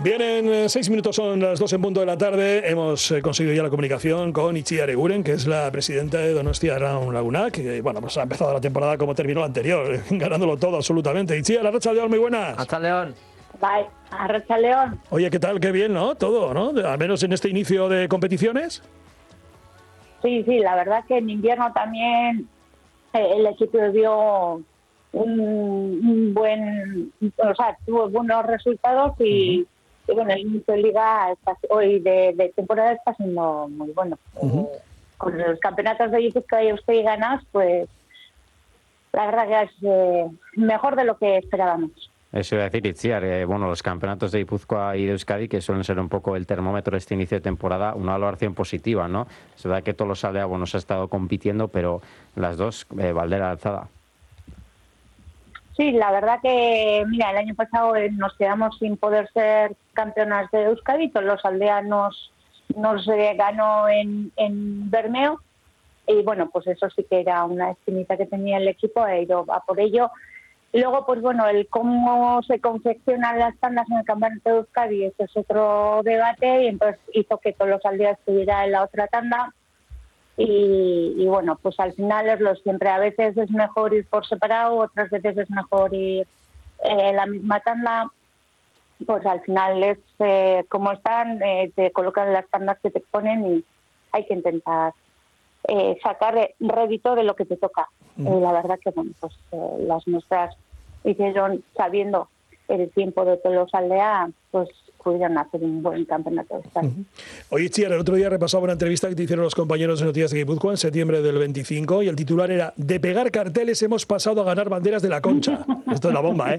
Bien, en 6 minutos son las 2 en punto de la tarde. Hemos conseguido ya la comunicación con Itziar Eguren, que es la presidenta de Donostia Arraun Lagunak, que bueno, pues ha empezado la temporada como terminó la anterior, ganándolo todo absolutamente. Itziar, Arratsaldeon, muy buenas. Arratsaldeon. Bye, Arratsaldeon. Oye, ¿qué tal? Qué bien, ¿no? Todo, ¿no? Al menos en este inicio de competiciones. Sí, la verdad que en invierno también el equipo dio un buen, o sea, tuvo buenos resultados y bueno, el inicio de liga hoy de temporada está siendo muy bueno. Con los campeonatos de Gipuzkoa y Euskadi ganados, pues la verdad que es mejor de lo que esperábamos. Eso iba a decir, Itziar, bueno, los campeonatos de Gipuzkoa y de Euskadi, que suelen ser un poco el termómetro de este inicio de temporada, una valoración positiva, ¿no? Es verdad que todos los aldeas buenos han estado compitiendo, pero las dos, bandera alzada. Sí, la verdad que, mira, el año pasado nos quedamos sin poder ser campeonas de Euskadi, todos los aldeanos nos ganó en Bermeo, y bueno, pues eso sí que era una espinita que tenía el equipo, he ido a por ello. Y luego, pues bueno, el cómo se confeccionan las tandas en el campeonato de Euskadi, ese es otro debate, y entonces hizo que todos los aldeas estuvieran en la otra tanda. Y bueno, pues al final es lo siempre. A veces es mejor ir por separado, otras veces es mejor ir en la misma tanda. Pues al final es como están, te colocan las tandas que te ponen y hay que intentar sacar rédito de lo que te toca. La verdad que bueno, pues las nuestras hicieron, sabiendo el tiempo de todos los aldeas, pues pudieron hacer un buen campeonato de España. Oye, Itziar, el otro día repasaba una entrevista que te hicieron los compañeros de Noticias de Guipúzcoa en septiembre del 25 y el titular era: de pegar carteles hemos pasado a ganar banderas de la Concha. Esto es la bomba, ¿eh?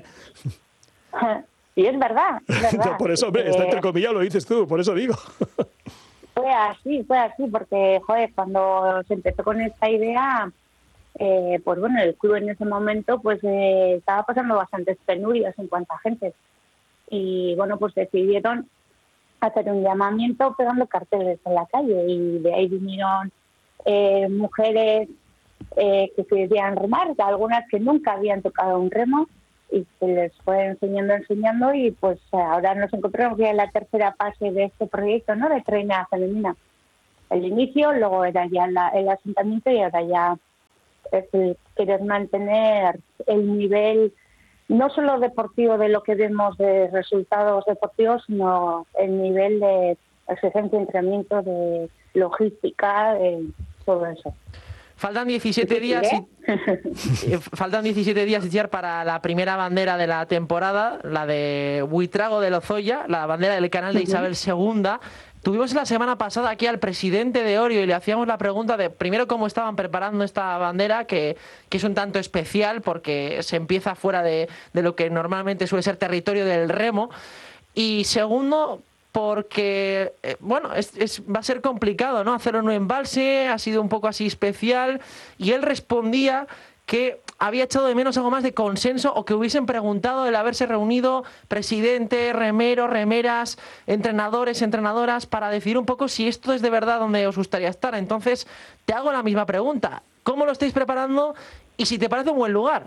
Y es verdad, es verdad. Por eso, hombre, está entrecomillado, lo dices tú, por eso digo. Fue así, porque, joder, cuando se empezó con esta idea, pues bueno, el club en ese momento pues estaba pasando bastantes penurias en cuanto a gente. Y bueno, pues decidieron hacer un llamamiento pegando carteles en la calle, y de ahí vinieron mujeres que querían remar, algunas que nunca habían tocado un remo, y se les fue enseñando, y pues ahora nos encontramos ya en la tercera fase de este proyecto, ¿no?, de Treina Femenina. El inicio, luego era ya el asentamiento, y ahora ya es el querer mantener el nivel no solo deportivo de lo que vemos de resultados deportivos, sino el nivel de exigencia, entrenamiento, de logística, de todo eso. Faltan 17 días faltan 17 días, Itziar, para la primera bandera de la temporada, la de Buitrago de Lozoya, la bandera del canal de Isabel II. Tuvimos la semana pasada aquí al presidente de Orio y le hacíamos la pregunta de, primero, cómo estaban preparando esta bandera, que es un tanto especial porque se empieza fuera de lo que normalmente suele ser territorio del remo. Y segundo, porque bueno, va a ser complicado, ¿no?, hacerlo en un embalse, ha sido un poco así especial, y él respondía que había echado de menos algo más de consenso, o que hubiesen preguntado el haberse reunido presidente, remeros, remeras, entrenadores, entrenadoras, para decidir un poco si esto es de verdad donde os gustaría estar. Entonces, te hago la misma pregunta: ¿cómo lo estáis preparando y si te parece un buen lugar?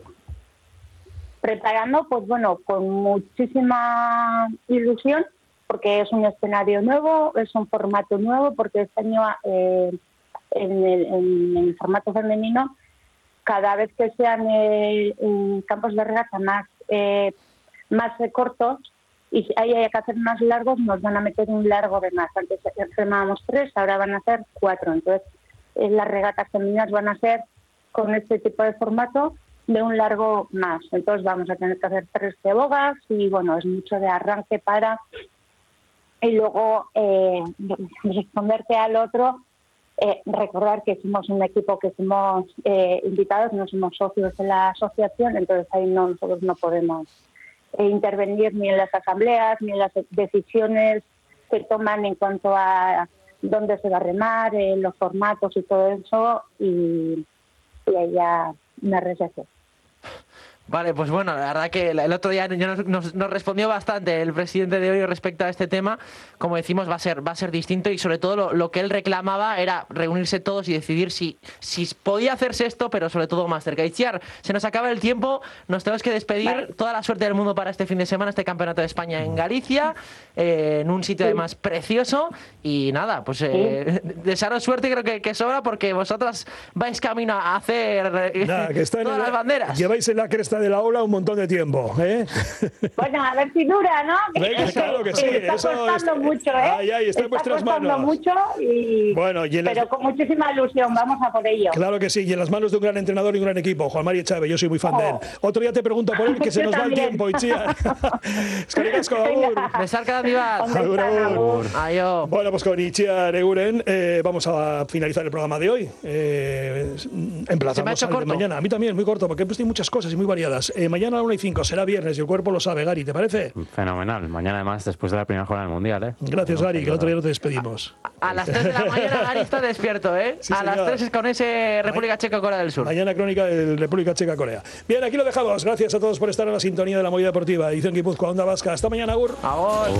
Preparando, pues bueno, con muchísima ilusión, porque es un escenario nuevo, es un formato nuevo, porque este año en el formato femenino, cada vez que sean campos de regata más cortos y hay que hacer más largos, nos van a meter un largo de más. Antes remábamos 3, ahora van a ser 4. Entonces, las regatas femeninas van a ser con este tipo de formato de un largo más. Entonces, vamos a tener que hacer 3 bogas y, bueno, es mucho de arranque para... Y luego, responderte al otro... recordar que somos un equipo que somos invitados, no somos socios de la asociación, entonces ahí nosotros no podemos intervenir ni en las asambleas ni en las decisiones que toman en cuanto a dónde se va a remar, los formatos y todo eso, y ahí ya me rechazo. Vale, pues bueno, la verdad que el otro día ya nos respondió bastante el presidente de hoy respecto a este tema. Como decimos, va a ser distinto y sobre todo lo que él reclamaba era reunirse todos y decidir si podía hacerse esto, pero sobre todo más cerca. Itziar, se nos acaba el tiempo, nos tenemos que despedir. Vale. Toda la suerte del mundo para este fin de semana, este Campeonato de España en Galicia, en un sitio además precioso. Y nada, pues desearos suerte, creo que sobra, porque vosotras vais camino a hacer todas las banderas. Lleváis en la cresta de la ola un montón de tiempo, ¿eh? Bueno, a ver si dura, ¿no? Venga, claro que sí. Está costando mucho, ¿eh? Ahí está en vuestras manos. Mucho pero con muchísima ilusión, vamos a por ello. Claro que sí, y en las manos de un gran entrenador y un gran equipo, Juan Mari Echave, yo soy muy fan de él. Otro día te pregunto por él, que se nos va el tiempo, Itziar. Eskerrik asko, agur. Besarka handi bat. Agur. Adiós. Bueno, pues con Itziar Eguren vamos a finalizar el programa de hoy. Emplazamos al de mañana. A mí también, muy corto, porque hemos tenido muchas cosas y muy variadas. Mañana a las 1:05 será viernes y el cuerpo lo sabe, Gary, ¿te parece? Fenomenal. Mañana además, después de la primera jornada del Mundial, ¿eh? Gracias, Gary, que el otro día no te despedimos. A las 3 de la mañana Gary está despierto, ¿eh? Sí, a las 3 con ese República Checa-Corea del Sur. Mañana crónica del República Checa-Corea. Bien, aquí lo dejamos. Gracias a todos por estar en la sintonía de la movida deportiva. Edición Guipúzcoa, Onda Vasca. Hasta mañana, agur.